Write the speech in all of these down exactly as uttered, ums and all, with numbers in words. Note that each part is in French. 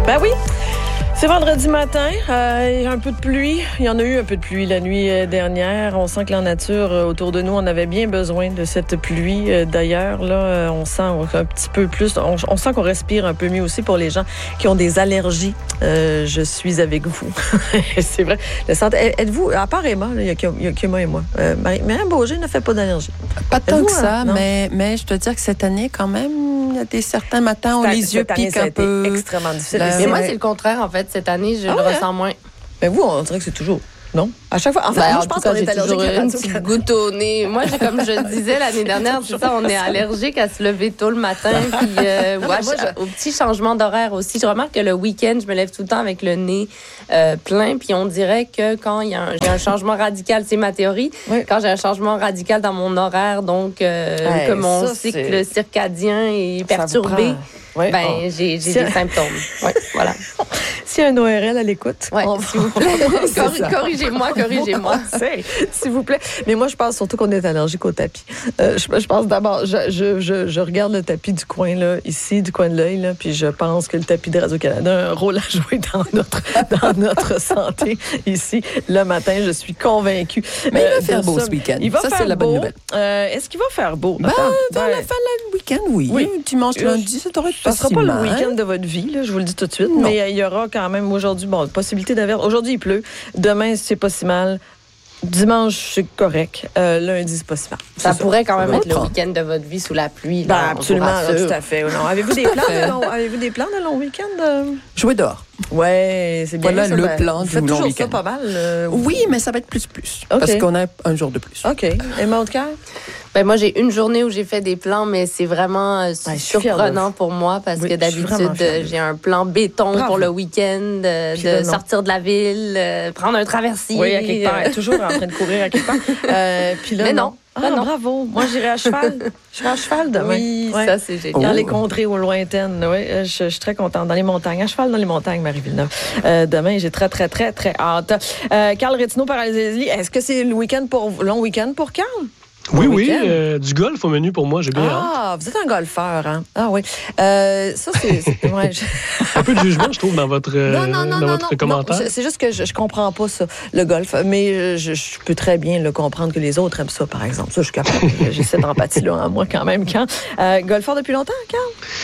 Ben oui. C'est vendredi matin, euh, il y a un peu de pluie. Il y en a eu un peu de pluie la nuit dernière. On sent que la nature autour de nous, on avait bien besoin de cette pluie. D'ailleurs, là, on sent un petit peu plus, on, on sent qu'on respire un peu mieux aussi pour les gens qui ont des allergies. Euh, je suis avec vous. C'est vrai. Le centre, êtes-vous, à part Emma, il y a que moi et moi, euh, Marie, Myriam Beaugé ne fait pas d'allergie. Pas tant que ça, hein? mais, mais je dois dire que cette année, quand même, il y a des certains matins où les yeux piquent un peu. Extrêmement difficile. Mais moi, c'est le contraire, en fait. Cette année, je ah le ouais, ressens moins. Mais vous, on dirait que c'est toujours... Non? À chaque fois. Enfin, ben, moi, en je pense cas, qu'on est allergique à la une petite goutte au nez. Moi, j'ai, comme je le disais l'année dernière, c'est ça, on est allergique à se lever tôt le matin. Puis, euh, ouais, moi, je... au petit changement d'horaire aussi. Je remarque que le week-end, je me lève tout le temps avec le nez euh, plein. Puis, on dirait que quand il y a un, j'ai un changement radical, c'est ma théorie, oui. Quand j'ai un changement radical dans mon horaire, donc euh, hey, que mon ça, cycle c'est... circadien est perturbé, oui, ben, oh. j'ai, j'ai des symptômes. Ouais, voilà. S'il y a un O R L à l'écoute, ouais, on... s'il vous plaît. Corri- corrigez-moi, corrigez-moi. S'il vous plaît. Mais moi, je pense surtout qu'on est allergique au tapis. Euh, je, je pense d'abord, je, je, je, je regarde le tapis du coin, là, ici, du coin de l'œil, là, puis je pense que le tapis de Radio-Canada a un rôle à jouer dans notre, dans notre santé ici. Le matin, je suis convaincue. Mais euh, il va faire beau ça, ce week-end. Il va ça, faire c'est la beau. bonne nouvelle. Euh, est-ce qu'il va faire beau? Ben, Attends, dans ben... la fin du week-end, oui. oui. Dimanche, lundi, ça devrait être pas Ça sera pas le week-end de votre vie, là, je vous le dis tout de suite. Non. Mais il y aura quand même aujourd'hui, bon, possibilité d'averse. Aujourd'hui, il pleut. Demain, c'est pas si mal. Dimanche, c'est correct. Euh, lundi, c'est pas si mal. Ça, ça pourrait quand même être prend. le week-end de votre vie sous la pluie. Ben, là, absolument, là, tout à fait. Non. Avez-vous des plans de long, avez-vous des plans de long week-end? De... Jouer dehors. Ouais, c'est bien. Voilà ça, le ben, plan du long toujours week-end. Ça pas mal. Euh... Oui, mais ça va être plus plus. Okay. Parce qu'on a un jour de plus. OK. Emma Audecaire? Ben moi, j'ai une journée où j'ai fait des plans, mais c'est vraiment euh, ouais, surprenant pour moi parce oui, que d'habitude, euh, j'ai un plan béton Bravo. Pour le week-end, euh, de non. sortir de la ville, euh, prendre un traversier. Oui, à quelque part. Toujours en train de courir à quelque part. Euh, puis là, mais non. non. Ah, non. Bravo. Moi, j'irai à cheval. Je serai à cheval demain. Oui, ouais. Ça, c'est génial. Dans les contrées ou lointaines. Oui, je, je suis très contente. Dans les montagnes. À cheval dans les montagnes, Marie-Villeneuve. Euh, demain, j'ai très, très, très, très hâte. Euh, Carl Rétinaud, Paralysie, est-ce que c'est le week-end pour, long week-end pour Carl? Oui, oui, euh, du golf au menu pour moi, j'ai bien hâte. Ah, vous êtes un golfeur, hein? Ah oui. Euh, ça, c'est... c'est ouais, je... un peu de jugement, je trouve, dans votre, non, non, non, dans non, votre non, commentaire. Non, c'est juste que je, je comprends pas ça, le golf. Mais je, je peux très bien le comprendre que les autres aiment ça, par exemple. Ça, je suis capable. J'ai cette empathie-là en moi quand même. Quand, euh, golfeur depuis longtemps, Carl?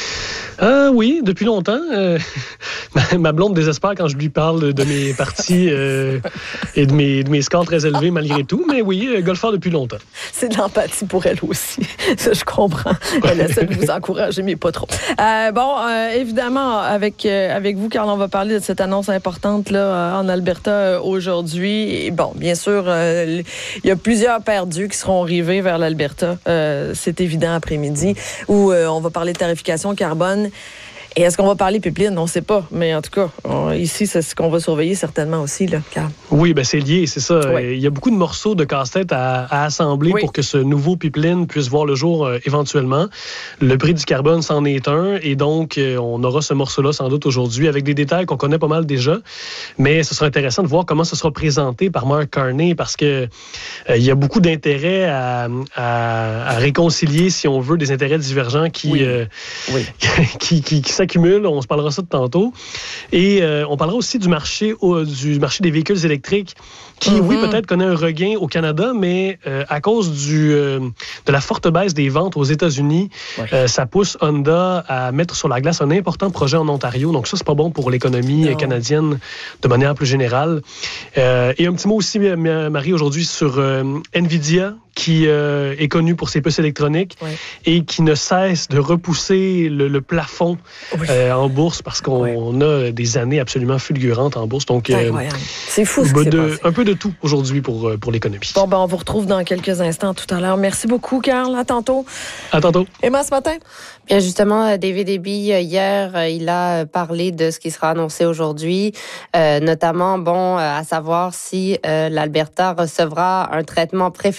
Euh, oui, depuis longtemps. Euh, ma, ma blonde désespère quand je lui parle de mes parties euh, et de mes, de mes scores très élevés malgré tout. Mais oui, euh, golfeur depuis longtemps. C'est de l'empathie pour elle aussi. Ça, je comprends. Elle essaie de vous encourager, mais pas trop. Euh, bon, euh, évidemment, avec, euh, avec vous, Carl, on va parler de cette annonce importante là, en Alberta euh, aujourd'hui. Et bon, bien sûr, euh, il y a plusieurs perdus qui seront rivés vers l'Alberta. Euh, c'est évident après-midi, où euh, on va parler de tarification carbone. Et est-ce qu'on va parler pipeline? On ne sait pas. Mais en tout cas, on, ici, c'est ce qu'on va surveiller certainement aussi, là, Carl. Oui, bien, c'est lié, c'est ça. Oui. Il y a beaucoup de morceaux de casse-tête à, à assembler oui. pour que ce nouveau pipeline puisse voir le jour euh, éventuellement. Le prix du carbone, c'en est un. Et donc, euh, on aura ce morceau-là sans doute aujourd'hui avec des détails qu'on connaît pas mal déjà. Mais ce sera intéressant de voir comment ce sera présenté par Mark Carney parce que euh, il y a beaucoup d'intérêts à, à, à réconcilier, si on veut, des intérêts divergents qui, oui. Euh, oui. qui, qui, qui s'accumulent. On se parlera ça de tantôt. Et euh, on parlera aussi du marché, au, du marché des véhicules électriques qui, mm-hmm. oui, peut-être connaît un regain au Canada, mais euh, à cause du, euh, de la forte baisse des ventes aux États-Unis, oui. euh, ça pousse Honda à mettre sur la glace un important projet en Ontario. Donc ça, c'est pas bon pour l'économie non. canadienne de manière plus générale. Euh, et un petit mot aussi, Marie, aujourd'hui sur euh, Nvidia, qui euh, est connu pour ses puces électroniques oui. et qui ne cesse de repousser le, le plafond oui. euh, en bourse parce qu'on oui. a des années absolument fulgurantes en bourse. Donc, c'est incroyable. Euh, c'est fou ce qui de, s'est passé. Un peu de tout aujourd'hui pour, pour l'économie. Bon, ben on vous retrouve dans quelques instants tout à l'heure. Merci beaucoup, Carl. À tantôt. À tantôt. Emma, ce matin? Bien, justement, David Eby, hier, il a parlé de ce qui sera annoncé aujourd'hui, euh, notamment, bon, à savoir si euh, l'Alberta recevra un traitement préférentiel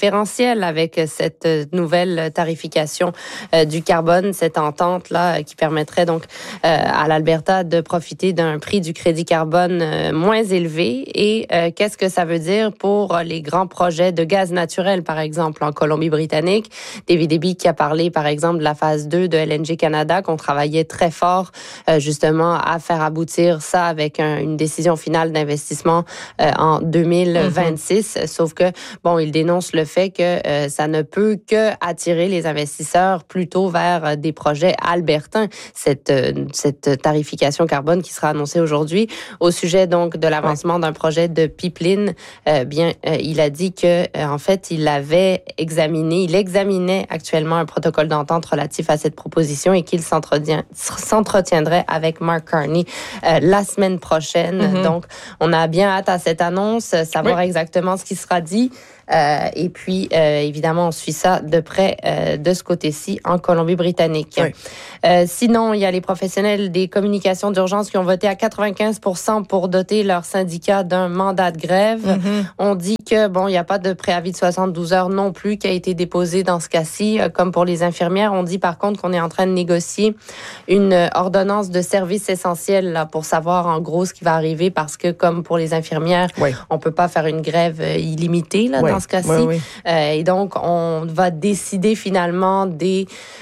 essentiel avec cette nouvelle tarification euh, du carbone, cette entente-là qui permettrait donc euh, à l'Alberta de profiter d'un prix du crédit carbone euh, moins élevé. Et euh, qu'est-ce que ça veut dire pour les grands projets de gaz naturel, par exemple, en Colombie-Britannique? David Eby qui a parlé, par exemple, de la phase deux de L N G Canada, qu'on travaillait très fort euh, justement à faire aboutir ça avec un, une décision finale d'investissement euh, en deux mille vingt-six. Mm-hmm. Sauf que, bon, il dénonce le fait que euh, ça ne peut que attirer les investisseurs plutôt vers des projets albertains, cette, euh, cette tarification carbone qui sera annoncée aujourd'hui. Au sujet donc de l'avancement ouais. d'un projet de pipeline, euh, bien, euh, il a dit que euh, en fait, il avait examiné, il examinait actuellement un protocole d'entente relatif à cette proposition et qu'il s'entretient, s'entretiendrait avec Mark Carney euh, la semaine prochaine. Mm-hmm. Donc, on a bien hâte à cette annonce, savoir oui. exactement ce qui sera dit. Euh, et puis, euh, évidemment, on suit ça de près euh, de ce côté-ci en Colombie-Britannique. Oui. Euh, sinon, il y a les professionnels des communications d'urgence qui ont voté à quatre-vingt-quinze pour cent pour doter leur syndicat d'un mandat de grève. Mm-hmm. On dit que, bon, il n'y a pas de préavis de soixante-douze heures non plus qui a été déposé dans ce cas-ci, euh, comme pour les infirmières. On dit par contre qu'on est en train de négocier une ordonnance de service essentiel là, pour savoir en gros ce qui va arriver parce que, comme pour les infirmières, oui. on peut pas faire une grève euh, illimitée là, oui. dans ce cas-ci. Oui, oui. Euh, et donc, on va décider finalement des,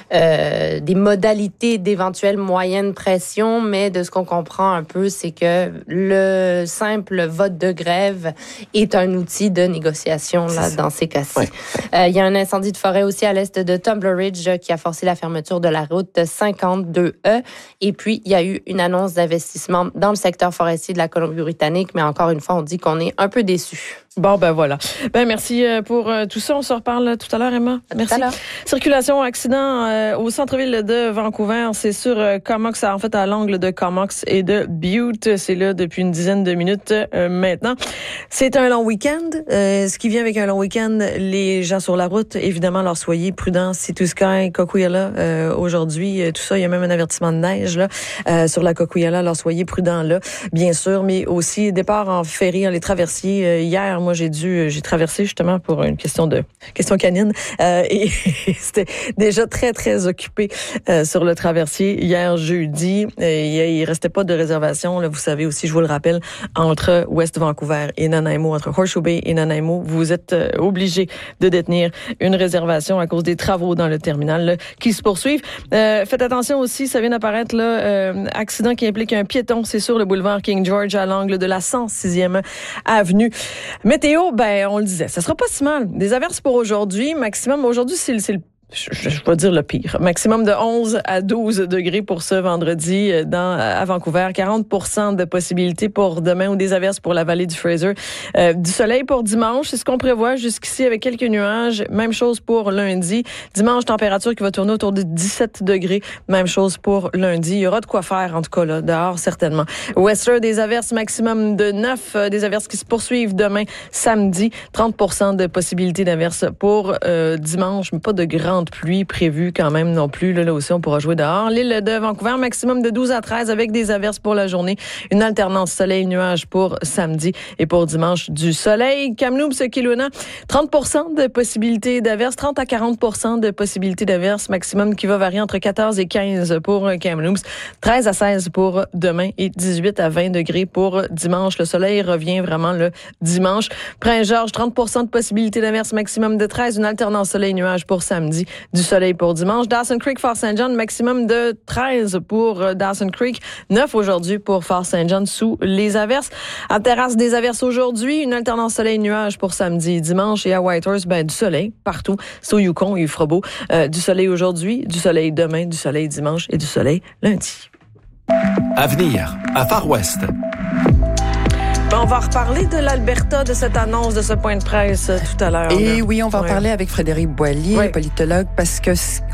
euh, des modalités d'éventuels moyens de pression, mais de ce qu'on comprend un peu, c'est que le simple vote de grève est un outil de négociation là, dans ces cas-ci. Oui. Euh, il y a un incendie de forêt aussi à l'est de Tumbler Ridge qui a forcé la fermeture de la route cinquante-deux E. Et puis, il y a eu une annonce d'investissement dans le secteur forestier de la Colombie-Britannique, mais encore une fois, on dit qu'on est un peu déçus. Bon, ben voilà. Ben merci pour euh, tout ça. On se reparle tout à l'heure, Emma. À merci. Tout à l'heure. Circulation, accident euh, au centre-ville de Vancouver. C'est sur euh, Comox, en fait, à l'angle de Comox et de Butte. C'est là depuis une dizaine de minutes euh, maintenant. C'est un long week-end. Euh, ce qui vient avec un long week-end, les gens sur la route, évidemment, alors soyez prudents. Sea to Sky, Coquihalla, euh, aujourd'hui, euh, tout ça, il y a même un avertissement de neige là euh, sur la Coquihalla. Alors soyez prudents là, bien sûr, mais aussi départ en ferry, en les traversiers. Euh, hier, moi, j'ai dû, j'ai traversé justement pour une question de question canine euh, et c'était déjà très très occupé euh, sur le traversier hier jeudi. Et il restait pas de réservation. Là, vous savez aussi, je vous le rappelle, entre West Vancouver et Nanaimo, entre Horseshoe Bay et Nanaimo, vous êtes euh, obligé de détenir une réservation à cause des travaux dans le terminal là, qui se poursuivent. Euh, faites attention aussi, ça vient d'apparaître là, euh, accident qui implique un piéton, c'est sur le boulevard King George à l'angle de la cent sixième avenue. Météo, ben, on le disait, ça sera pas si mal. Des averses pour aujourd'hui, maximum. Aujourd'hui, c'est, c'est le Je, je vais dire le pire. Maximum de onze à douze degrés pour ce vendredi dans, à Vancouver. quarante pour cent de possibilités pour demain ou des averses pour la vallée du Fraser. Euh, du soleil pour dimanche, c'est ce qu'on prévoit jusqu'ici avec quelques nuages. Même chose pour lundi. Dimanche, température qui va tourner autour de dix-sept degrés. Même chose pour lundi. Il y aura de quoi faire, en tout cas, là, dehors, certainement. Western, des averses maximum de neuf. Euh, des averses qui se poursuivent demain, samedi. trente pour cent de possibilités d'averses pour euh, dimanche, mais pas de grandes pluie prévue quand même non plus. Là, là aussi, on pourra jouer dehors. L'île de Vancouver, maximum de douze à treize avec des averses pour la journée. Une alternance soleil-nuage pour samedi et pour dimanche du soleil. Kamloops, Kelowna, trente pour cent de possibilités d'averses, trente à quarante pour cent de possibilités d'averses, maximum qui va varier entre quatorze et quinze pour Kamloops, treize à seize pour demain et dix-huit à vingt degrés pour dimanche. Le soleil revient vraiment le dimanche. Prince-Georges, trente pour cent de possibilités d'averses, maximum de treize, une alternance soleil-nuage pour samedi. Du soleil pour dimanche. Dawson Creek, Fort Saint John, maximum de treize pour Dawson Creek. neuf aujourd'hui pour Fort Saint John sous les averses. À Terrasse, des averses aujourd'hui. Une alternance soleil-nuage pour samedi et dimanche. Et à Whitehorse, ben, du soleil partout. C'est au Yukon, il fera beau. Euh, du soleil aujourd'hui, du soleil demain, du soleil dimanche et du soleil lundi. Avenir, à Far West. On va reparler de l'Alberta, de cette annonce, de ce point de presse tout à l'heure. Et là. oui, on va en ouais. parler avec Frédéric Boilly, ouais. politologue, parce que ce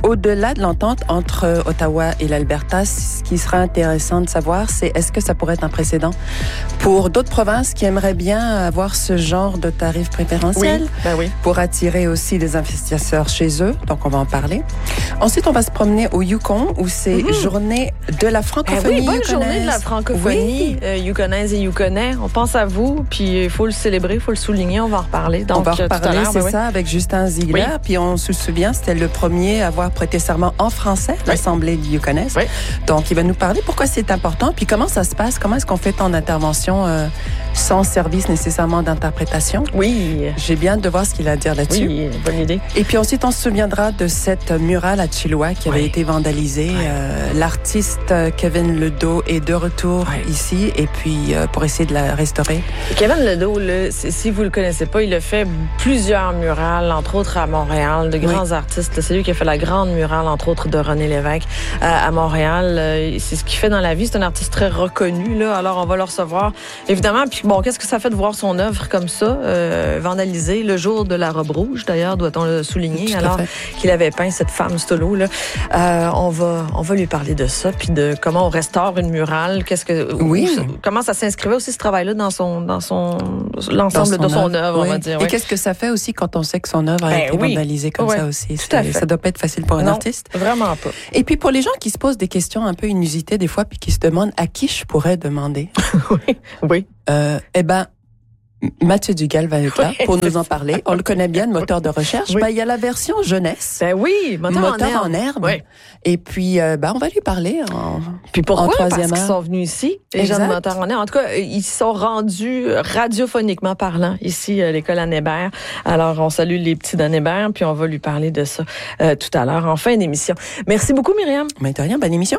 au-delà de l'entente entre Ottawa et l'Alberta, ce qui sera intéressant de savoir, c'est est-ce que ça pourrait être un précédent pour d'autres provinces qui aimeraient bien avoir ce genre de tarifs préférentiels oui, ben oui. pour attirer aussi des investisseurs chez eux. Donc, on va en parler. Ensuite, on va se promener au Yukon où c'est mm-hmm. journée de la francophonie. Ben oui, bonne journée de la francophonie oui. euh, yukonaise et yukonais. On pense à vous, puis il faut le célébrer, il faut le souligner. On va en reparler. Donc, on va en reparler, c'est ben oui. ça, avec Justin Ziegler. Oui. Puis on se souvient, c'était le premier à avoir prêté serment en français, oui. l'Assemblée du Yukonaise. Oui. Donc, il va nous parler pourquoi c'est important, puis comment ça se passe, comment est-ce qu'on fait ton intervention euh, sans service nécessairement d'interprétation. Oui. J'ai bien hâte de voir ce qu'il a à dire là-dessus. Oui, bonne idée. Et puis ensuite, on se souviendra de cette murale à Chilliwack qui avait oui. été vandalisée. Oui. Euh, l'artiste Kevin Ledo est de retour oui. ici, et puis euh, pour essayer de la restaurer. Kevin Ledo, là, si vous le connaissez pas, il a fait plusieurs murales, entre autres à Montréal, de grands oui. artistes. C'est lui qui a fait la grande murale, entre autres, de René Lévesque euh, à Montréal. Euh, c'est ce qu'il fait dans la vie. C'est un artiste très reconnu, là. Alors, on va le recevoir, évidemment. Puis, bon, qu'est-ce que ça fait de voir son œuvre comme ça, euh, vandalisée le jour de la robe rouge, d'ailleurs, doit-on le souligner, alors qu'il avait peint cette femme Stolo, là. Euh, on va, on va lui parler de ça, puis de comment on restaure une murale. Qu'est-ce que, oui. où, comment ça s'inscrivait aussi, ce travail-là, dans son, dans son, l'ensemble de son œuvre, oui. on va dire. Et oui. qu'est-ce que ça fait aussi quand on sait que son œuvre a ben été oui. vandalisée comme oui. ça aussi? Tout à fait. Ça doit pas être facile pour un non, artiste. Vraiment pas. Et puis pour les gens qui se posent des questions un peu inusitées des fois, puis qui se demandent à qui je pourrais demander. oui. Oui. Euh, eh ben, Mathieu Dugal va être là oui, pour nous en parler. On le connaît bien, le moteur de recherche. Oui. Ben, il y a la version jeunesse. Ben oui, moteur, moteur en herbe. En herbe. Oui. Et puis, euh, ben, on va lui parler en Puis pourquoi? En troisième Parce heure. qu'ils sont venus ici, les gens de moteur en herbe. En tout cas, ils sont rendus radiophoniquement parlant ici à l'école Anne Hébert. Alors, on salue les petits d'Anne Hébert, puis on va lui parler de ça euh, tout à l'heure en fin d'émission. Merci beaucoup, Myriam. Mais de rien, bonne émission.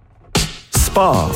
Sport.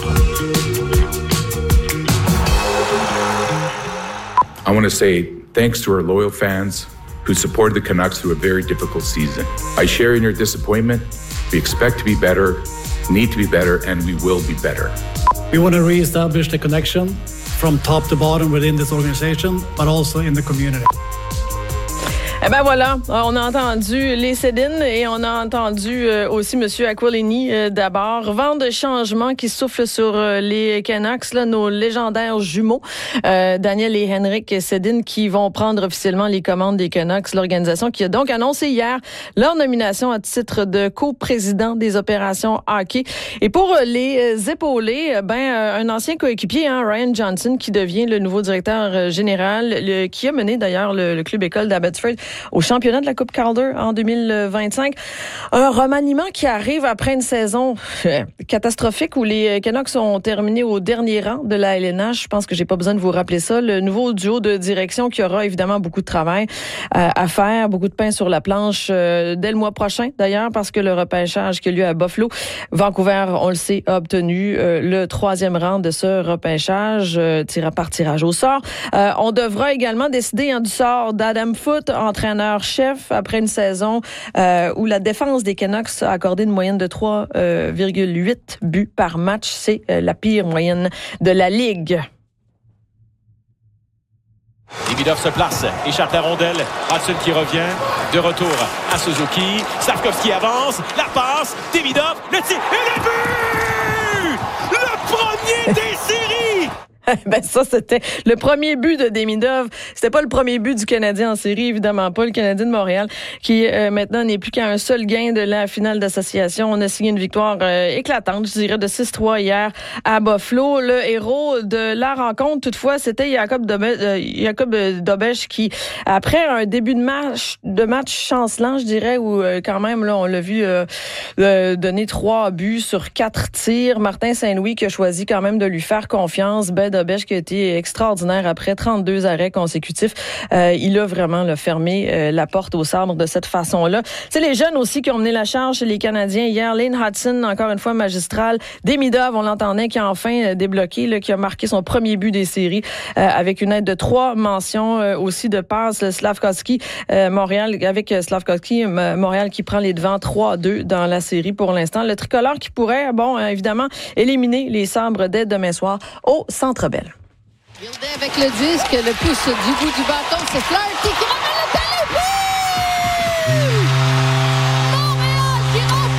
I want to say thanks to our loyal fans who supported the Canucks through a very difficult season. I share in your disappointment. We expect to be better, need to be better, and we will be better. We want to reestablish the connection from top to bottom within this organization, but also in the community. Eh ben voilà, on a entendu les Cédines et on a entendu euh, aussi M. Aquilini euh, d'abord. Vent de changement qui souffle sur euh, les Canucks, là, nos légendaires jumeaux, euh, Daniel et Henrik Cédine, qui vont prendre officiellement les commandes des Canucks, l'organisation qui a donc annoncé hier leur nomination à titre de coprésident des opérations hockey. Et pour les épauler, ben euh, un ancien coéquipier, hein, Ryan Johnson, qui devient le nouveau directeur général, le, qui a mené d'ailleurs le, le club école d'Abbotsford au championnat de la Coupe Calder en deux mille vingt-cinq. Un remaniement qui arrive après une saison catastrophique où les Canucks ont terminé au dernier rang de la L N H. Je pense que j'ai pas besoin de vous rappeler ça. Le nouveau duo de direction qui aura évidemment beaucoup de travail euh, à faire, beaucoup de pain sur la planche euh, dès le mois prochain d'ailleurs, parce que le repêchage qui a lieu à Buffalo, Vancouver, on le sait, a obtenu euh, le troisième rang de ce repêchage euh, tiré par tirage au sort. Euh, on devra également décider hein, du sort d'Adam Foote, entraîneur-chef, après une saison euh, où la défense des Canucks a accordé une moyenne de trois virgule huit buts par match. C'est euh, la pire moyenne de la Ligue. Demidov se place, échappe la rondelle, Hudson qui revient, de retour à Suzuki, Slavkovski avance, la passe, Demidov, le tir et le but! Le premier des séries! Ben ça, c'était le premier but de Demidov. C'était pas le premier but du Canadien en série, évidemment pas. Le Canadien de Montréal, qui euh, maintenant n'est plus qu'à un seul gain de la finale d'association. On a signé une victoire euh, éclatante, je dirais, de six trois hier à Buffalo. Le héros de la rencontre, toutefois, c'était Jacob Dobes, euh, Jacob Dobes qui, après un début de match, de match chancelant, je dirais, où euh, quand même, là, on l'a vu euh, euh, donner trois buts sur quatre tirs. Martin Saint-Louis qui a choisi quand même de lui faire confiance. Ben Dobes qui a été extraordinaire après trente-deux arrêts consécutifs. Euh, il a vraiment là, fermé euh, la porte au sabre de cette façon-là. C'est les jeunes aussi qui ont mené la charge chez les Canadiens hier. Lane Hudson, encore une fois magistral. Demidov, on l'entendait, qui a enfin euh, débloqué, là, qui a marqué son premier but des séries euh, avec une aide de trois mentions euh, aussi de passe. Slavkovski, euh, Montréal, avec Slavkovski, euh, Montréal qui prend les devants trois à deux dans la série pour l'instant. Le tricolore qui pourrait, bon, euh, évidemment, éliminer les Sabres dès demain soir au Centre Bell. Gildé avec le disque, le pouce du bout du bâton, c'est Flaherty qui ramène le talent. Montréal qui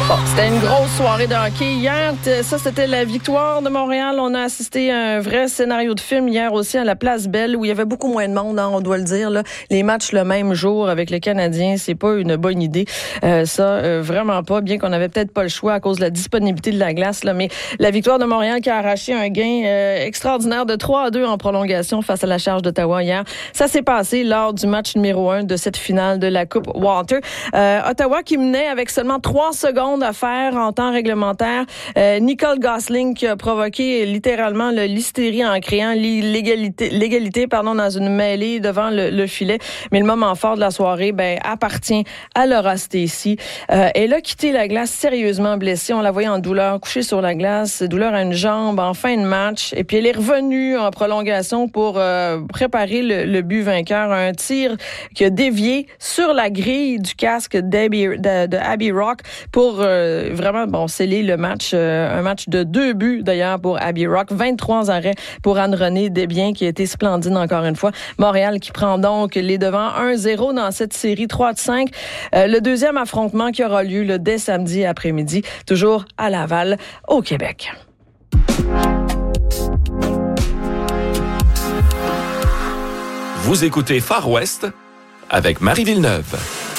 Bon, c'était une grosse soirée de hockey hier. Ça, c'était la victoire de Montréal. On a assisté à un vrai scénario de film hier aussi à la Place Belle où il y avait beaucoup moins de monde, hein, on doit le dire. Là. Les matchs le même jour avec les Canadiens, c'est pas une bonne idée. Euh, ça, euh, vraiment pas, bien qu'on avait peut-être pas le choix à cause de la disponibilité de la glace. Là. Mais la victoire de Montréal qui a arraché un gain euh, extraordinaire de trois à deux en prolongation face à la Charge d'Ottawa hier. Ça s'est passé lors du match numéro un de cette finale de la Coupe Walter. Euh, Ottawa qui menait avec seulement trois secondes à faire en temps réglementaire. Euh, Nicole Gosling qui a provoqué littéralement le l'hystérie en créant l'égalité, l'égalité pardon, dans une mêlée devant le, le filet. Mais le moment fort de la soirée ben, appartient à Laura Stacey. Euh, elle a quitté la glace sérieusement blessée. On la voyait en douleur, couchée sur la glace, douleur à une jambe en fin de match. Et puis elle est revenue en prolongation pour euh, préparer le, le but vainqueur. Un tir qui a dévié sur la grille du casque d'Abby, de, de Abby Rock pour euh, vraiment bon sceller le match. Euh, un match de deux buts d'ailleurs pour Abby Rock. vingt-trois arrêts pour Anne-Renée Desbiens qui a été splendide encore une fois. Montréal qui prend donc les devants un zéro dans cette série trois de cinq. Euh, le deuxième affrontement qui aura lieu le dès samedi après-midi, toujours à Laval, au Québec. Vous écoutez Far West avec Marie Villeneuve.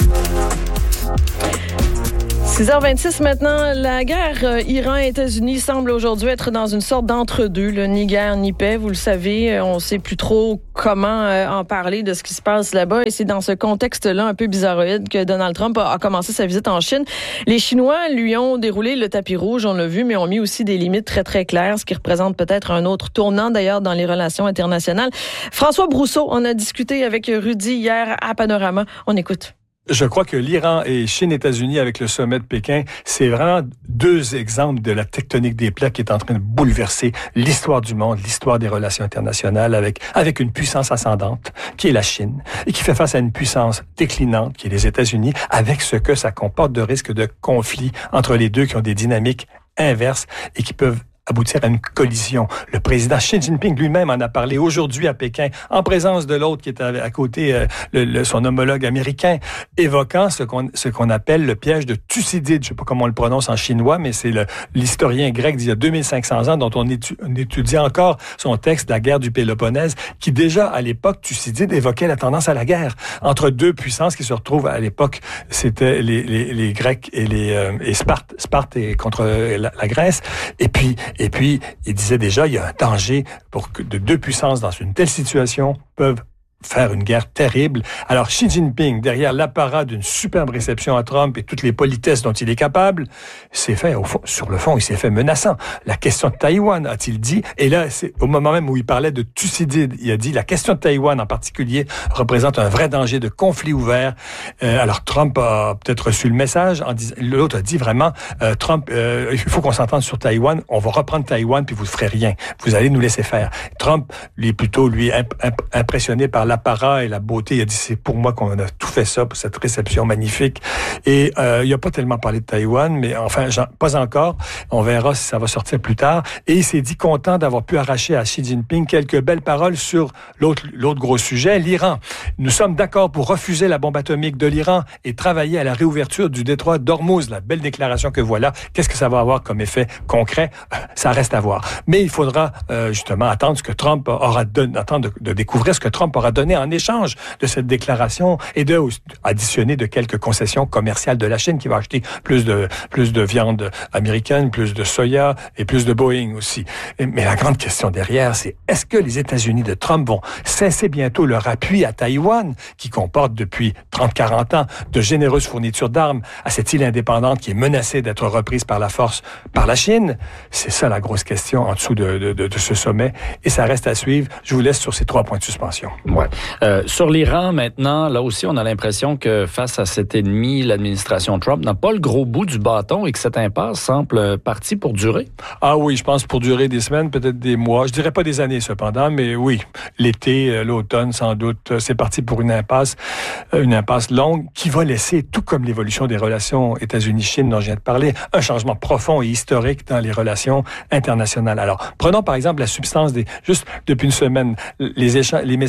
six heures vingt-six maintenant, la guerre euh, Iran-États-Unis semble aujourd'hui être dans une sorte d'entre-deux, là, ni guerre ni paix, vous le savez, on ne sait plus trop comment euh, en parler de ce qui se passe là-bas et c'est dans ce contexte-là un peu bizarroïde que Donald Trump a, a commencé sa visite en Chine. Les Chinois lui ont déroulé le tapis rouge, on l'a vu, mais ont mis aussi des limites très très claires, ce qui représente peut-être un autre tournant d'ailleurs dans les relations internationales. François Brousseau, on a discuté avec Rudy hier à Panorama, on écoute. Je crois que l'Iran et Chine-États-Unis avec le sommet de Pékin, c'est vraiment deux exemples de la tectonique des plaques qui est en train de bouleverser l'histoire du monde, l'histoire des relations internationales avec, avec une puissance ascendante qui est la Chine et qui fait face à une puissance déclinante qui est les États-Unis avec ce que ça comporte de risques de conflit entre les deux qui ont des dynamiques inverses et qui peuvent aboutir à une collision. Le président Xi Jinping lui-même en a parlé aujourd'hui à Pékin, en présence de l'autre qui est à, à côté, euh, le, le, son homologue américain, évoquant ce qu'on, ce qu'on appelle le piège de Thucydide. Je ne sais pas comment on le prononce en chinois, mais c'est le, l'historien grec d'il y a deux mille cinq cents ans, dont on, étu, on étudie encore son texte, La guerre du Péloponnèse, qui déjà, à l'époque, Thucydide évoquait la tendance à la guerre entre deux puissances qui se retrouvent à l'époque, c'était les, les, les Grecs et les euh, et Sparte, Sparte et contre la, la Grèce. Et puis, Et puis, il disait déjà, il y a un danger pour que de deux puissances dans une telle situation peuvent faire une guerre terrible. Alors, Xi Jinping, derrière l'apparat d'une superbe réception à Trump et toutes les politesses dont il est capable, s'est fait, au fond, sur le fond, il s'est fait menaçant. La question de Taïwan, a-t-il dit, et là, c'est au moment même où il parlait de Thucydide, il a dit, la question de Taïwan en particulier représente un vrai danger de conflit ouvert. Euh, alors, Trump a peut-être reçu le message, en disant, l'autre a dit vraiment, euh, Trump, euh, il faut qu'on s'entende sur Taïwan, on va reprendre Taïwan, puis vous ne ferez rien. Vous allez nous laisser faire. Trump, lui, est plutôt, lui, imp- imp- impressionné par l'apparat et la beauté. Il a dit, c'est pour moi qu'on a tout fait ça, pour cette réception magnifique. Et euh, il n'a pas tellement parlé de Taïwan, mais enfin, pas encore. On verra si ça va sortir plus tard. Et il s'est dit content d'avoir pu arracher à Xi Jinping quelques belles paroles sur l'autre, l'autre gros sujet, l'Iran. Nous sommes d'accord pour refuser la bombe atomique de l'Iran et travailler à la réouverture du détroit d'Ormuz. La belle déclaration que voilà. Qu'est-ce que ça va avoir comme effet concret? Ça reste à voir. Mais il faudra euh, justement attendre ce que Trump aura donné, attendre de, de découvrir ce que Trump aura donné en échange de cette déclaration et de additionner de quelques concessions commerciales de la Chine qui va acheter plus de plus de viande américaine, plus de soya et plus de Boeing aussi. Mais la grande question derrière, c'est est-ce que les États-Unis de Trump vont cesser bientôt leur appui à Taïwan, qui comporte depuis trente à quarante ans de généreuses fournitures d'armes à cette île indépendante qui est menacée d'être reprise par la force par la Chine? C'est ça la grosse question en dessous de, de, de, de ce sommet. Et ça reste à suivre. Je vous laisse sur ces trois points de suspension. Ouais. Euh, sur l'Iran, maintenant, là aussi, on a l'impression que face à cet ennemi, l'administration Trump n'a pas le gros bout du bâton et que cette impasse semble partie pour durer. Ah oui, je pense pour durer des semaines, peut-être des mois. Je dirais pas des années, cependant, mais oui, l'été, l'automne, sans doute, c'est parti pour une impasse, une impasse longue qui va laisser, tout comme l'évolution des relations États-Unis-Chine dont je viens de parler, un changement profond et historique dans les relations internationales. Alors, prenons par exemple la substance des... Juste depuis une semaine, les, écha- les messages échangés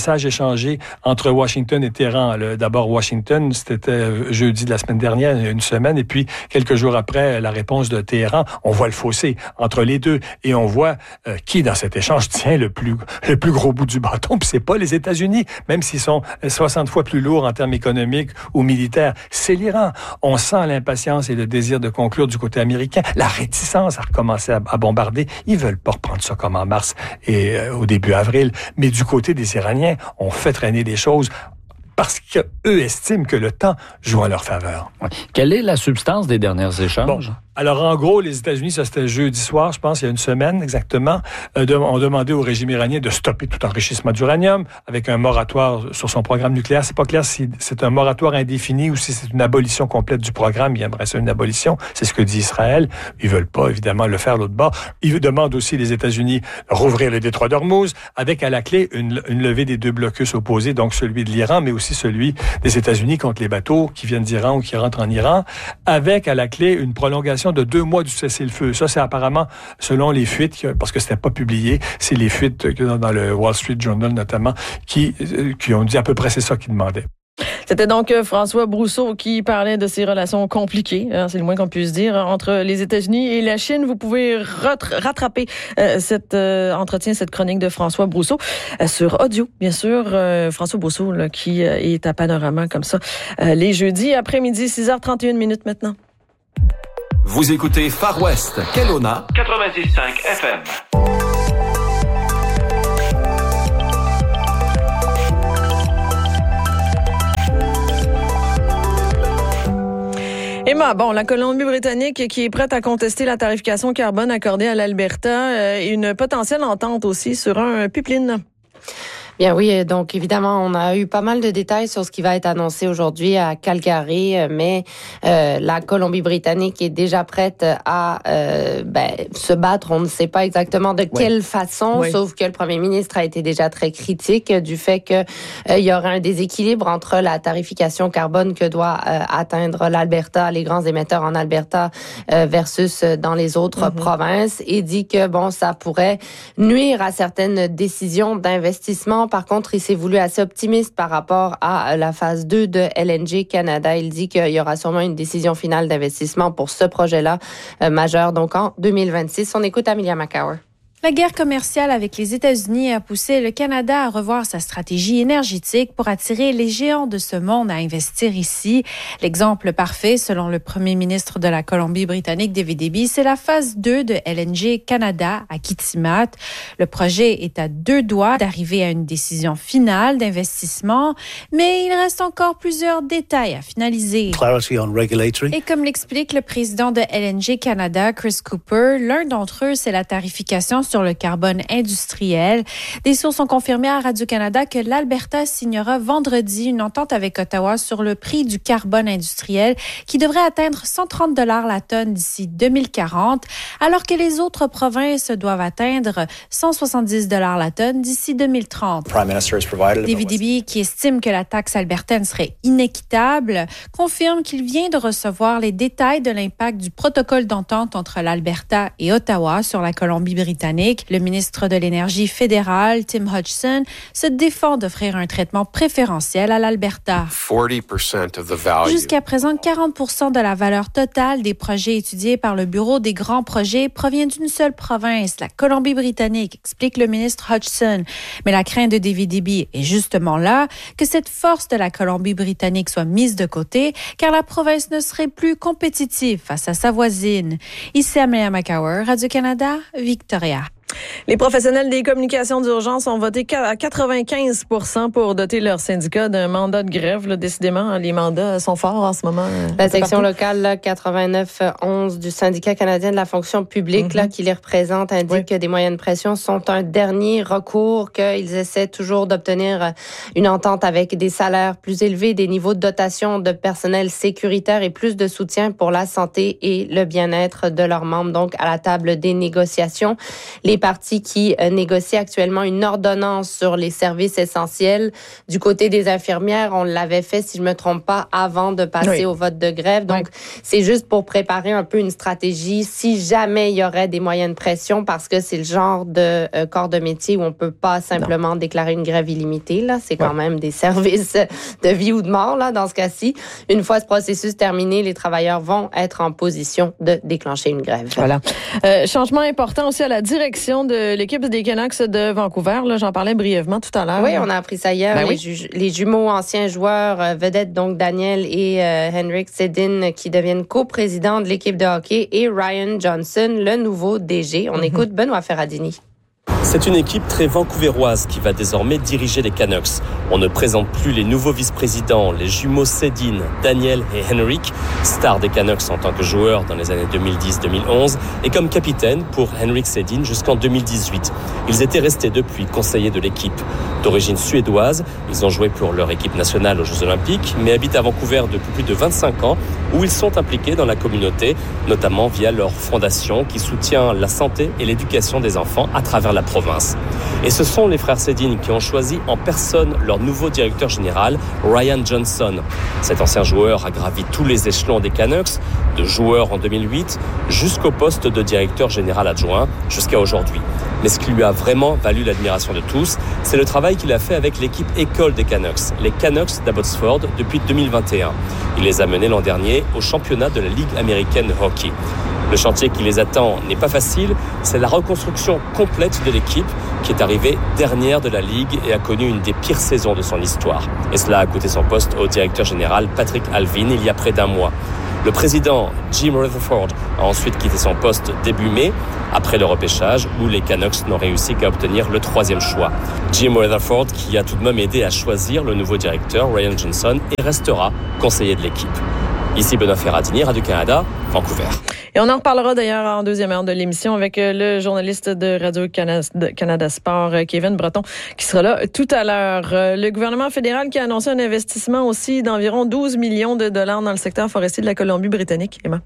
changé entre Washington et Téhéran. Le, d'abord, Washington, c'était jeudi de la semaine dernière, une semaine, et puis quelques jours après la réponse de Téhéran, on voit le fossé entre les deux, et on voit euh, qui, dans cet échange, tient le plus, le plus gros bout du bâton, puis c'est pas les États-Unis, même s'ils sont soixante fois plus lourds en termes économiques ou militaires, c'est l'Iran. On sent l'impatience et le désir de conclure du côté américain, la réticence à recommencer à, à bombarder. Ils veulent pas reprendre ça comme en mars et euh, au début avril, mais du côté des Iraniens, on fait traîner des choses parce qu'eux estiment que le temps joue en leur faveur. Ouais. Quelle est la substance des derniers échanges? Bon. Alors, en gros, les États-Unis, ça c'était jeudi soir, je pense, il y a une semaine exactement, euh, de, ont demandé au régime iranien de stopper tout enrichissement d'uranium avec un moratoire sur son programme nucléaire. C'est pas clair si c'est un moratoire indéfini ou si c'est une abolition complète du programme. Ils aimeraient ça une abolition. C'est ce que dit Israël. Ils veulent pas, évidemment, le faire l'autre bord. Ils demandent aussi, les États-Unis, rouvrir le détroit d'Ormuz avec, à la clé, une, une levée des deux blocus opposés, donc celui de l'Iran, mais aussi celui des États-Unis contre les bateaux qui viennent d'Iran ou qui rentrent en Iran, avec, à la clé, une prolongation de deux mois du cessez-le-feu. Ça, c'est apparemment, selon les fuites, parce que c'était pas publié, c'est les fuites dans le Wall Street Journal notamment, qui, qui ont dit à peu près c'est ça qu'ils demandaient. C'était donc François Brousseau qui parlait de ces relations compliquées, hein, c'est le moins qu'on puisse dire, entre les États-Unis et la Chine. Vous pouvez rat- rattraper euh, cet euh, entretien, cette chronique de François Brousseau euh, sur audio, bien sûr. Euh, François Brousseau là, qui euh, est à Panorama comme ça euh, les jeudis après-midi, six heures trente et une minutes maintenant. Vous écoutez Far West, Kelowna, quatre-vingt-dix virgule cinq F M. Emma, bon, la Colombie-Britannique qui est prête à contester la tarification carbone accordée à l'Alberta euh, et une potentielle entente aussi sur un pipeline. Bien oui, donc évidemment, on a eu pas mal de détails sur ce qui va être annoncé aujourd'hui à Calgary, mais euh, la Colombie-Britannique est déjà prête à euh, ben, se battre. On ne sait pas exactement de quelle oui. façon, oui. sauf que le premier ministre a été déjà très critique du fait que euh, il y aurait un déséquilibre entre la tarification carbone que doit euh, atteindre l'Alberta, les grands émetteurs en Alberta euh, versus dans les autres mm-hmm. provinces, et dit que bon, ça pourrait nuire à certaines décisions d'investissement. Par contre, il s'est voulu assez optimiste par rapport à la phase deux de L N G Canada. Il dit qu'il y aura sûrement une décision finale d'investissement pour ce projet-là euh, majeur, donc en deux mille vingt-six. On écoute Amelia McCower. La guerre commerciale avec les États-Unis a poussé le Canada à revoir sa stratégie énergétique pour attirer les géants de ce monde à investir ici. L'exemple parfait, selon le premier ministre de la Colombie-Britannique, David Eby, c'est la phase deux de L N G Canada à Kitimat. Le projet est à deux doigts d'arriver à une décision finale d'investissement, mais il reste encore plusieurs détails à finaliser. Clarity on regulatory. Et comme l'explique le président de L N G Canada, Chris Cooper, l'un d'entre eux, c'est la tarification sur le carbone industriel. Des sources ont confirmé à Radio-Canada que l'Alberta signera vendredi une entente avec Ottawa sur le prix du carbone industriel qui devrait atteindre cent trente dollars la tonne d'ici deux mille quarante, alors que les autres provinces doivent atteindre cent soixante-dix dollars la tonne d'ici deux mille trente. David Eby, qui estime que la taxe albertaine serait inéquitable, confirme qu'il vient de recevoir les détails de l'impact du protocole d'entente entre l'Alberta et Ottawa sur la Colombie-Britannique. Le ministre de l'Énergie fédéral, Tim Hodgson, se défend d'offrir un traitement préférentiel à l'Alberta. Jusqu'à présent, quarante pour cent de la valeur totale des projets étudiés par le Bureau des grands projets provient d'une seule province, la Colombie-Britannique, explique le ministre Hodgson. Mais la crainte de David Eby est justement là, que cette force de la Colombie-Britannique soit mise de côté, car la province ne serait plus compétitive face à sa voisine. Ici Amelia McCower, Radio-Canada, Victoria. Les professionnels des communications d'urgence ont voté à quatre-vingt-quinze pour cent pour doter leur syndicat d'un mandat de grève. Là, décidément, les mandats sont forts en ce moment. La section locale là, quatre-vingt-neuf onze du syndicat canadien de la fonction publique mm-hmm. là, qui les représente indique oui. que des moyens de pression sont un dernier recours, qu'ils essaient toujours d'obtenir une entente avec des salaires plus élevés, des niveaux de dotation de personnel sécuritaire et plus de soutien pour la santé et le bien-être de leurs membres, donc à la table des négociations. Les partis qui euh, négocient actuellement une ordonnance sur les services essentiels. Du côté des infirmières, on l'avait fait, si je me trompe pas, avant de passer oui. au vote de grève. Donc, oui. c'est juste pour préparer un peu une stratégie si jamais il y aurait des moyens de pression, parce que c'est le genre de euh, corps de métier où on peut pas simplement non. déclarer une grève illimitée. Là, c'est quand oui. même des services de vie ou de mort là dans ce cas-ci. Une fois ce processus terminé, les travailleurs vont être en position de déclencher une grève. Voilà. Euh, changement important aussi à la direction de l'équipe des Canucks de Vancouver. Là, j'en parlais brièvement tout à l'heure. Oui, on a appris ça hier. Ben les, oui. ju- les jumeaux anciens joueurs euh, vedettes, donc Daniel et euh, Henrik Sedin, qui deviennent coprésidents de l'équipe de hockey, et Ryan Johnson, le nouveau D G. On mm-hmm. écoute Benoît Ferradini. C'est une équipe très vancouveroise qui va désormais diriger les Canucks. On ne présente plus les nouveaux vice-présidents, les jumeaux Sedin, Daniel et Henrik, stars des Canucks en tant que joueurs dans les années deux mille dix deux mille onze, et comme capitaine pour Henrik Sedin jusqu'en deux mille dix-huit. Ils étaient restés depuis conseillers de l'équipe. D'origine suédoise, ils ont joué pour leur équipe nationale aux Jeux Olympiques, mais habitent à Vancouver depuis plus de vingt-cinq ans, où ils sont impliqués dans la communauté, notamment via leur fondation qui soutient la santé et l'éducation des enfants à travers la province. Et ce sont les frères Sedin qui ont choisi en personne leur nouveau directeur général, Ryan Johnson. Cet ancien joueur a gravi tous les échelons des Canucks, de joueur en deux mille huit jusqu'au poste de directeur général adjoint jusqu'à aujourd'hui. Mais ce qui lui a vraiment valu l'admiration de tous, c'est le travail qu'il a fait avec l'équipe école des Canucks, les Canucks d'Abbotsford, depuis deux mille vingt et un. Il les a menés l'an dernier au championnat de la Ligue américaine de hockey. Le chantier qui les attend n'est pas facile, c'est la reconstruction complète de l'équipe qui est arrivée dernière de la Ligue et a connu une des pires saisons de son histoire. Et cela a coûté son poste au directeur général Patrick Allvin il y a près d'un mois. Le président Jim Rutherford a ensuite quitté son poste début mai, après le repêchage où les Canucks n'ont réussi qu'à obtenir le troisième choix. Jim Rutherford qui a tout de même aidé à choisir le nouveau directeur, Ryan Johnson, et restera conseiller de l'équipe. Ici Benoît Ferradini, Radio-Canada, Vancouver. Et on en reparlera d'ailleurs en deuxième heure de l'émission avec le journaliste de Radio-Canada Sport, Kevin Breton, qui sera là tout à l'heure. Le gouvernement fédéral qui a annoncé un investissement aussi d'environ douze millions de dollars dans le secteur forestier de la Colombie-Britannique. Emma?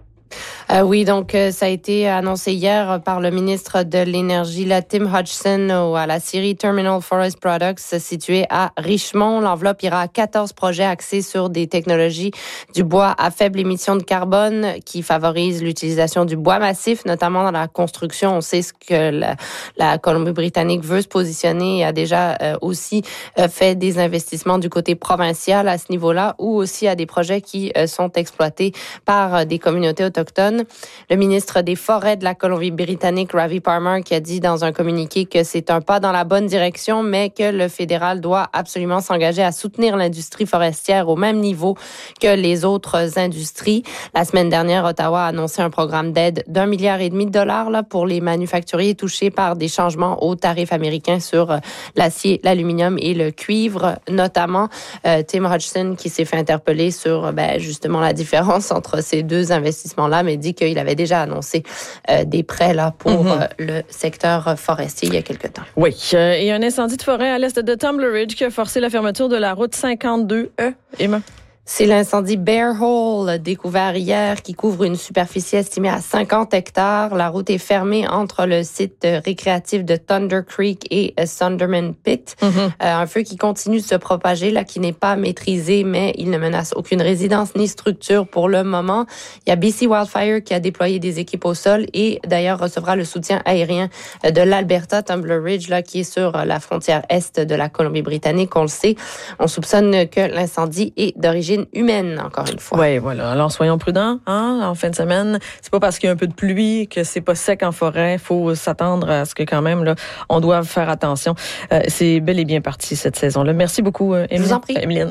Euh, oui, donc euh, ça a été annoncé hier par le ministre de l'Énergie, là, Tim Hodgson, au, à la scierie Terminal Forest Products, située à Richmond. L'enveloppe ira à quatorze projets axés sur des technologies du bois à faible émission de carbone qui favorisent l'utilisation du bois massif, notamment dans la construction. On sait ce que la, la Colombie-Britannique veut se positionner et a déjà euh, aussi euh, fait des investissements du côté provincial à ce niveau-là, ou aussi à des projets qui euh, sont exploités par euh, des communautés autochtones. Le ministre des Forêts de la Colombie-Britannique, Ravi Palmer, qui a dit dans un communiqué que c'est un pas dans la bonne direction, mais que le fédéral doit absolument s'engager à soutenir l'industrie forestière au même niveau que les autres industries. La semaine dernière, Ottawa a annoncé un programme d'aide d'un milliard et demi de dollars là, pour les manufacturiers touchés par des changements aux tarifs américains sur l'acier, l'aluminium et le cuivre, notamment. Euh, Tim Hodgson, qui s'est fait interpeller sur ben, justement la différence entre ces deux investissements-là, mais dit qu'il avait déjà annoncé euh, des prêts là pour mm-hmm. euh, le secteur forestier il y a quelque temps. Oui, euh, et un incendie de forêt à l'est de Tumbler Ridge qui a forcé la fermeture de la route cinquante-deux E. Emma? C'est l'incendie Bear Hole, découvert hier, qui couvre une superficie estimée à cinquante hectares. La route est fermée entre le site récréatif de Thunder Creek et Sunderman Pit. Mm-hmm. Euh, un feu qui continue de se propager, là, qui n'est pas maîtrisé, mais il ne menace aucune résidence ni structure pour le moment. Il y a B C Wildfire qui a déployé des équipes au sol et d'ailleurs recevra le soutien aérien de l'Alberta, Tumbler Ridge, là, qui est sur la frontière est de la Colombie-Britannique. On le sait, on soupçonne que l'incendie est d'origine humaine, encore une fois. Oui, voilà. Alors, soyons prudents, hein, en fin de semaine. C'est pas parce qu'il y a un peu de pluie que c'est pas sec en forêt. Il faut s'attendre à ce que, quand même, là, on doit faire attention. Euh, c'est bel et bien parti, cette saison-là. Merci beaucoup, Emeline. Je vous en prie. Emeline.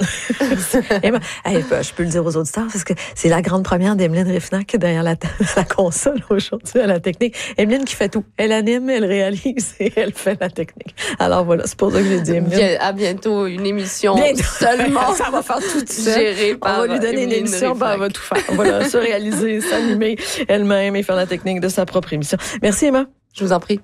Emma, hey, je peux le dire aux auditeurs, parce que c'est la grande première d'Emeline Riffnac derrière la, la console aujourd'hui à la technique. Emeline qui fait tout. Elle anime, elle réalise et elle fait la technique. Alors, voilà, c'est pour ça que j'ai dit Emeline. Bien, à bientôt, une émission bientôt. Seulement. Ça va faire tout seul. On va lui donner une émission, ben, elle va tout faire. On va la se réaliser, s'animer elle-même et faire la technique de sa propre émission. Merci, Emma. Je vous en prie.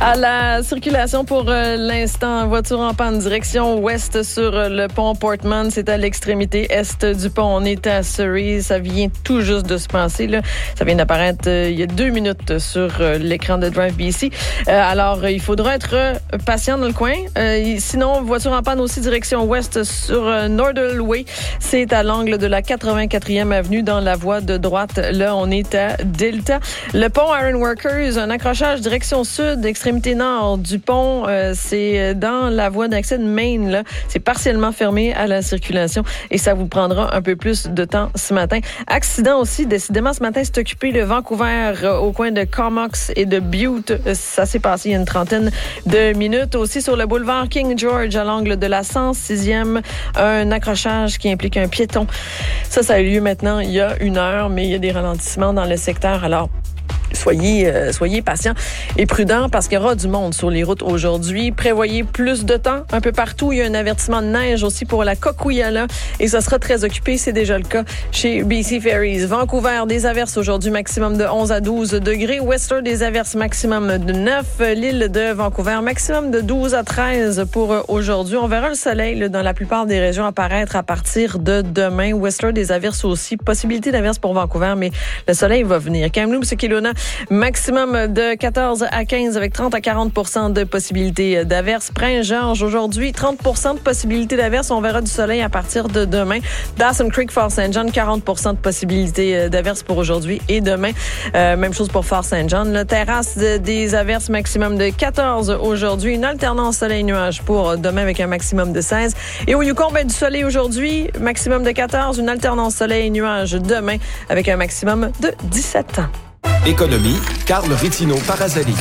À la circulation pour euh, l'instant, voiture en panne direction ouest sur euh, le pont Portman. C'est à l'extrémité est du pont. On est à Surrey. Ça vient tout juste de se passer. Là. Ça vient d'apparaître euh, il y a deux minutes sur euh, l'écran de Drive B C. Euh, alors, euh, il faudra être euh, patient dans le coin. Euh, sinon, voiture en panne aussi direction ouest sur euh, Northern Way. C'est à l'angle de la quatre-vingt-quatrième avenue dans la voie de droite. Là, on est à Delta. Le pont Iron Workers, un accrochage direction sud, extrémité nord du pont, euh, c'est dans la voie d'accès de Maine, là. C'est partiellement fermé à la circulation et ça vous prendra un peu plus de temps ce matin. Accident aussi, décidément, ce matin, c'est occupé le Vancouver euh, au coin de Comox et de Butte. Ça s'est passé il y a une trentaine de minutes. Aussi sur le boulevard King George à l'angle de la cent sixième, un accrochage qui implique un piéton. Ça, ça a eu lieu maintenant il y a une heure, mais il y a des ralentissements dans le secteur. Alors, Soyez, euh, soyez patients et prudents parce qu'il y aura du monde sur les routes aujourd'hui. Prévoyez plus de temps un peu partout. Il y a un avertissement de neige aussi pour la Coquihalla et ça sera très occupé. C'est déjà le cas chez B C Ferries. Vancouver, des averses aujourd'hui, maximum de onze à douze degrés. Whistler, des averses maximum de neuf. L'île de Vancouver, maximum de douze à treize pour aujourd'hui. On verra le soleil là, dans la plupart des régions apparaître à partir de demain. Whistler, des averses aussi. Possibilité d'averses pour Vancouver, mais le soleil va venir. Kamloops et Kelowna, maximum de quatorze à quinze avec trente à quarante pour cent de possibilités d'averses. Prince-Georges, aujourd'hui, trente pour cent de possibilités d'averses. On verra du soleil à partir de demain. Dawson Creek, Fort Saint John, quarante pour cent de possibilités d'averses pour aujourd'hui et demain. Euh, même chose pour Fort Saint John. La terrasse de, des averses, maximum de quatorze aujourd'hui. Une alternance soleil-nuage pour demain avec un maximum de seize. Et au Yukon, ben, du soleil aujourd'hui, maximum de quatorze. Une alternance soleil-nuage demain avec un maximum de dix-sept. Économie, Carl Rittino Parazali.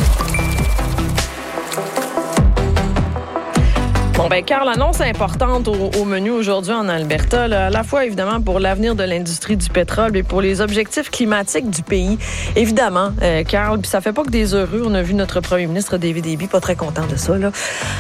Bon, ben, Carl, annonce importante au, au menu aujourd'hui en Alberta, là, à la fois, évidemment, pour l'avenir de l'industrie du pétrole et pour les objectifs climatiques du pays. Évidemment, euh, Carl, puis ça fait pas que des heureux. On a vu notre premier ministre, David Eby, pas très content de ça, là.